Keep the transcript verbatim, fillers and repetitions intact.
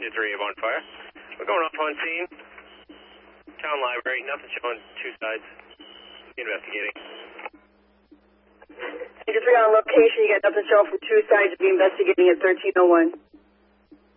two three on fire. We're going off on scene. Town library, nothing showing two sides. Investigating. two three on location, you got nothing showing from two sides. Be investigating at thirteen oh one.